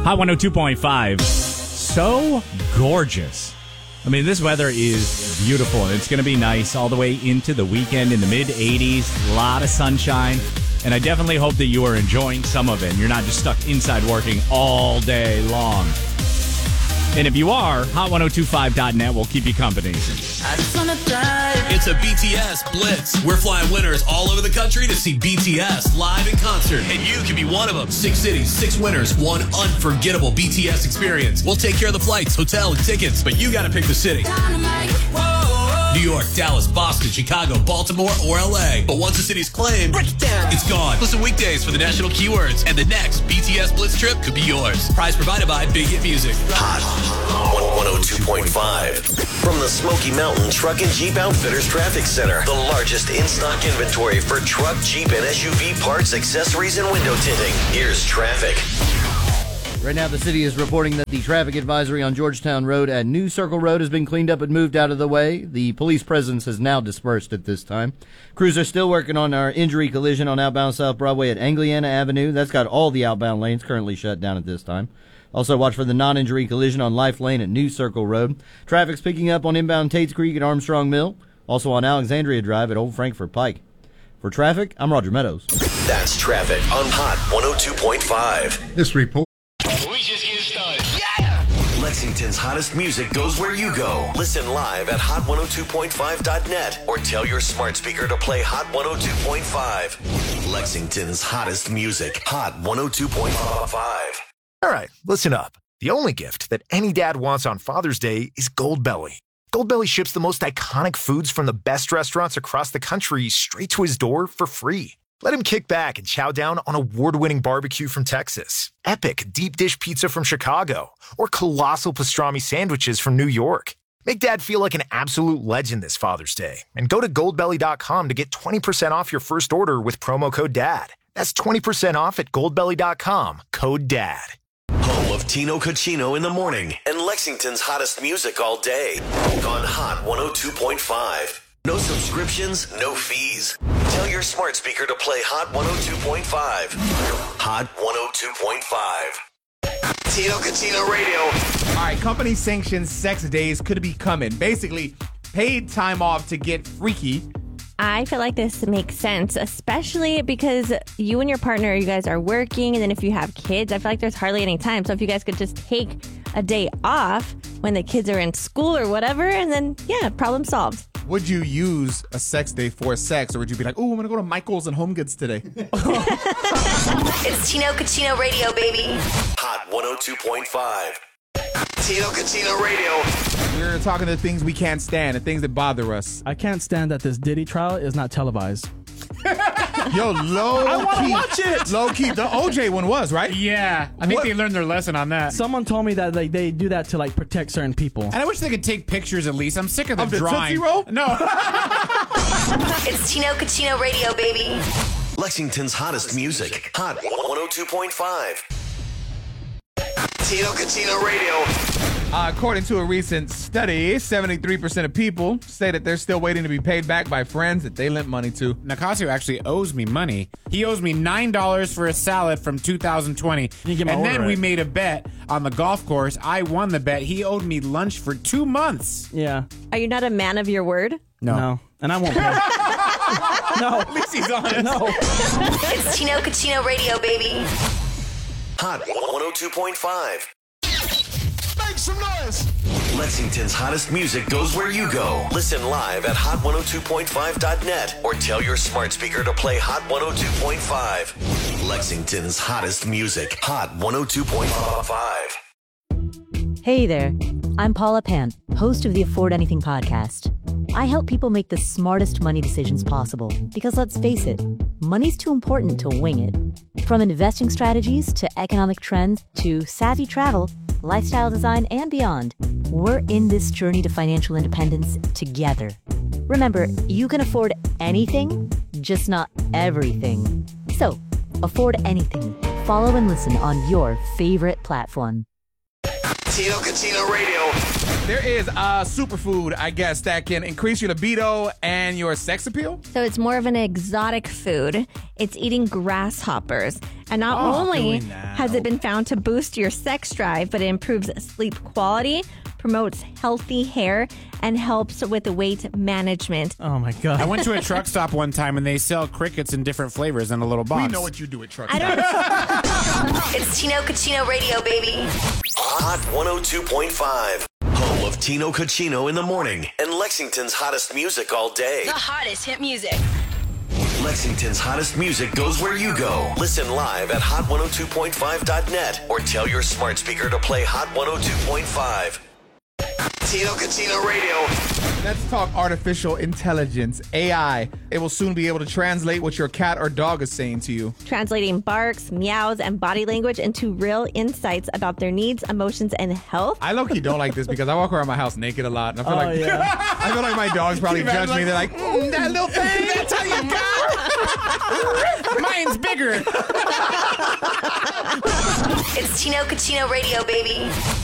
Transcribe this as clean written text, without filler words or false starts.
Hot 102.5. So gorgeous. I mean, this weather is beautiful, and it's going to be nice all the way into the weekend in the mid-80s. A lot of sunshine, and I definitely hope that you are enjoying some of it, and you're not just stuck inside working all day long. And if you are, hot1025.net will keep you company. It's a BTS Blitz. We're flying winners all over the country to see BTS live in concert. And you can be one of them. 6 cities, 6 winners, one unforgettable BTS experience. We'll take care of the flights, hotel, and tickets, but you got to pick the city. New York, Dallas, Boston, Chicago, Baltimore, or LA. But once the city's claimed, break it down. It's gone. Listen weekdays for the national keywords, and the next BTS Blitz trip could be yours. Prize provided by Big Hit Music. Hot 102.5. From the Smoky Mountain Truck and Jeep Outfitters Traffic Center, the largest in-stock inventory for truck, Jeep, and SUV parts, accessories, and window tinting. Here's traffic. Right now, the city is reporting that the traffic advisory on Georgetown Road and New Circle Road has been cleaned up and moved out of the way. The police presence has now dispersed at this time. Crews are still working on our injury collision on outbound South Broadway at Angliana Avenue. That's got all the outbound lanes currently shut down at this time. Also, watch for the non-injury collision on Life Lane at New Circle Road. Traffic's picking up on inbound Tates Creek at Armstrong Mill. Also on Alexandria Drive at Old Frankfort Pike. For traffic, I'm Roger Meadows. That's traffic on Hot 102.5. This report. We just get started. Yeah! Lexington's hottest music goes where you go. Listen live at hot102.5.net or tell your smart speaker to play Hot 102.5. Lexington's hottest music. Hot 102.5. All right, listen up. The only gift that any dad wants on Father's Day is Goldbelly. Goldbelly ships the most iconic foods from the best restaurants across the country straight to his door for free. Let him kick back and chow down on award-winning barbecue from Texas, epic deep dish pizza from Chicago, or colossal pastrami sandwiches from New York. Make Dad feel like an absolute legend this Father's Day and go to goldbelly.com to get 20% off your first order with promo code DAD. That's 20% off at goldbelly.com, code DAD. Home of Tino Cucino in the morning and Lexington's hottest music all day on Hot 102.5. No subscriptions, no fees. Tell your smart speaker to play Hot 102.5. Hot 102.5. Tino Cucino Radio. All right, company-sanctioned sex days could be coming. Basically, paid time off to get freaky. I feel like this makes sense, especially because you and your partner, you guys are working, and then if you have kids, I feel like there's hardly any time. So if you guys could just take a day off when the kids are in school or whatever, and then, yeah, problem solved. Would you use a sex day for sex, or would you be like, oh, I'm going to go to Michael's and Home Goods today? It's Tino Cucino Radio, baby. Hot 102.5. Tino Cucino Radio. We're talking the things we can't stand, the things that bother us. I can't stand that this Diddy trial is not televised. Yo, low I want to key. watch it. Low key. The OJ one was, right? Yeah, I think they learned their lesson on that. Someone told me that they do that to protect certain people. And I wish they could take pictures at least. I'm sick of the the drawing. Tootsie Roll? No. It's Tino Cucino Radio, baby. Lexington's hottest music. Hot 102.5. Tino Cucino Radio. According to a recent study, 73% of people say that they're still waiting to be paid back by friends that they lent money to. Nicasio actually owes me money. He owes me $9 for a salad from 2020. And then we made a bet on the golf course. I won the bet. He owed me lunch for 2 months. Yeah. Are you not a man of your word? No. And I won't pay. No. At least he's honest. No. It's Tino Cucino Radio, baby. Hot 102.5. Make some noise. Lexington's hottest music goes where you go. Listen live at hot102.5.net or tell your smart speaker to play Hot 102.5. Lexington's hottest music. Hot 102.5. Hey there. I'm Paula Pant, host of the Afford Anything podcast. I help people make the smartest money decisions possible because, let's face it, money's too important to wing it. From investing strategies to economic trends to savvy travel, lifestyle design, and beyond, we're in this journey to financial independence together. Remember, you can afford anything, just not everything. So, afford anything. Follow and listen on your favorite platform. Tino Cucino Radio. There is a superfood, I guess, that can increase your libido and your sex appeal. So it's more of an exotic food. It's eating grasshoppers. And not only has it been found to boost your sex drive, but it improves sleep quality, promotes healthy hair, and helps with weight management. Oh my God. I went to a truck stop one time and they sell crickets in different flavors in a little box. We know what you do at truck stops. It's Tino Cucino Radio, baby. Hot 102.5. Home of Tino Cucino in the morning and Lexington's hottest music all day. The hottest hit music. Lexington's hottest music goes where you go. Listen live at hot102.5.net or tell your smart speaker to play Hot 102.5. Tino Cucino Radio. Let's talk artificial intelligence, AI. It will soon be able to translate what your cat or dog is saying to you. Translating barks, meows, and body language into real insights about their needs, emotions, and health. I low-key don't like this because I walk around my house naked a lot. And I feel yeah. I feel like my dogs probably judge me. They're like, that little thing, that's how you got. Mine's bigger. It's Tino Cucino Radio, baby.